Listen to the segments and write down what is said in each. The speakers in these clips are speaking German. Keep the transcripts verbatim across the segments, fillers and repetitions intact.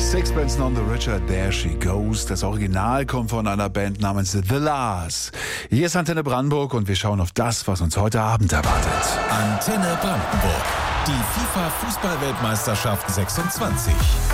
Sixpence None the Richer, There She Goes. Das Original kommt von einer Band namens The Lars. Hier ist Antenne Brandenburg und wir schauen auf das, was uns heute Abend erwartet. Antenne Brandenburg. Die FIFA-Fußball-Weltmeisterschaft sechsundzwanzig.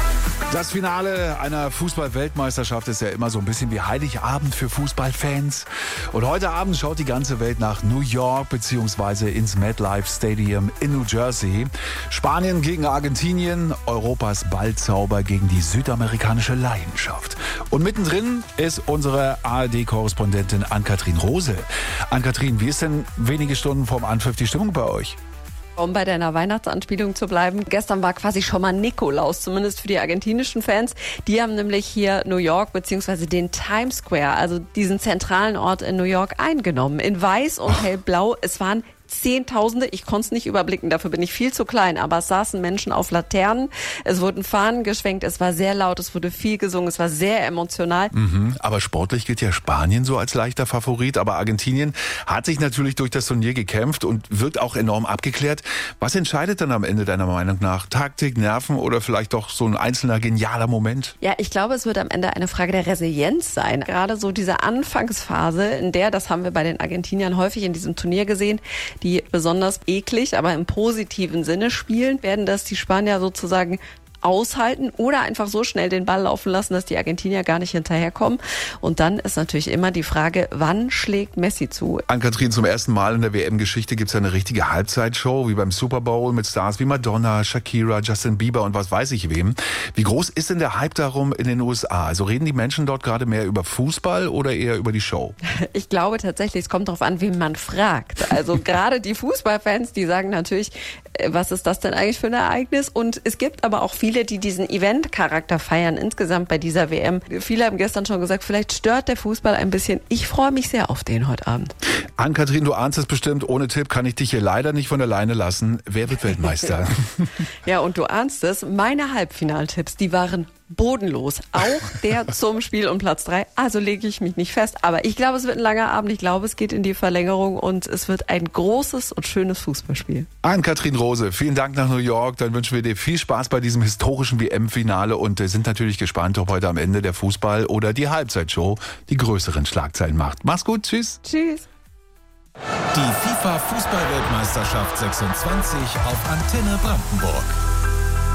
Das Finale einer Fußball-Weltmeisterschaft ist ja immer so ein bisschen wie Heiligabend für Fußballfans. Und heute Abend schaut die ganze Welt nach New York bzw. ins MetLife Stadium in New Jersey. Spanien gegen Argentinien, Europas Ballzauber gegen die südamerikanische Leidenschaft. Und mittendrin ist unsere A R D-Korrespondentin Ann-Kathrin Rose. Ann-Kathrin, wie ist denn wenige Stunden vorm Anpfiff die Stimmung bei euch? Um bei deiner Weihnachtsanspielung zu bleiben, gestern war quasi schon mal Nikolaus, zumindest für die argentinischen Fans. Die haben nämlich hier New York bzw. den Times Square, also diesen zentralen Ort in New York, eingenommen. In weiß und hellblau. Es waren Zehntausende, ich konnte es nicht überblicken, dafür bin ich viel zu klein, aber es saßen Menschen auf Laternen, es wurden Fahnen geschwenkt, es war sehr laut, es wurde viel gesungen, es war sehr emotional. Mhm, aber sportlich gilt ja Spanien so als leichter Favorit, aber Argentinien hat sich natürlich durch das Turnier gekämpft und wird auch enorm abgeklärt. Was entscheidet dann am Ende deiner Meinung nach? Taktik, Nerven oder vielleicht doch so ein einzelner genialer Moment? Ja, ich glaube, es wird am Ende eine Frage der Resilienz sein. Gerade so diese Anfangsphase, in der, das haben wir bei den Argentiniern häufig in diesem Turnier gesehen, die besonders eklig, aber im positiven Sinne spielen, werden das die Spanier sozusagen aushalten oder einfach so schnell den Ball laufen lassen, dass die Argentinier gar nicht hinterherkommen. Und dann ist natürlich immer die Frage, wann schlägt Messi zu? Ann-Kathrin, zum ersten Mal in der W M-Geschichte gibt es eine richtige Halbzeitshow, wie beim Super Bowl mit Stars wie Madonna, Shakira, Justin Bieber und was weiß ich wem. Wie groß ist denn der Hype darum in den U S A? Also reden die Menschen dort gerade mehr über Fußball oder eher über die Show? Ich glaube tatsächlich, es kommt darauf an, wen man fragt. Also gerade die Fußballfans, die sagen natürlich, was ist das denn eigentlich für ein Ereignis? Und es gibt aber auch viele, die diesen Event-Charakter feiern insgesamt bei dieser W M. Viele haben gestern schon gesagt, vielleicht stört der Fußball ein bisschen. Ich freue mich sehr auf den heute Abend. Ann-Kathrin, du ahnst es bestimmt, ohne Tipp kann ich dich hier leider nicht von alleine lassen. Wer wird Weltmeister? Ja, und du ahnst es, meine Halbfinaltipps, die waren bodenlos. Auch der zum Spiel um Platz drei. Also lege ich mich nicht fest. Aber ich glaube, es wird ein langer Abend. Ich glaube, es geht in die Verlängerung und es wird ein großes und schönes Fußballspiel. Ann-Kathrin Rose, vielen Dank nach New York. Dann wünschen wir dir viel Spaß bei diesem historischen W M-Finale und sind natürlich gespannt, ob heute am Ende der Fußball oder die Halbzeitshow die größeren Schlagzeilen macht. Mach's gut. Tschüss. Tschüss. Die FIFA-Fußball-Weltmeisterschaft sechsundzwanzig auf Antenne Brandenburg.